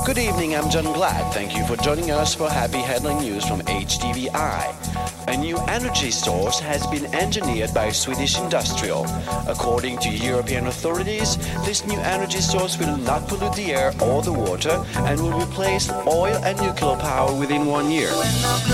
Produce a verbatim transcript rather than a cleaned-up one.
Good evening, I'm John Glad. Thank you for joining us for Happy Headline News from H T V I. A new energy source has been engineered by Swedish Industrial. According to European authorities, this new energy source will not pollute the air or the water and will replace oil and nuclear power within one year.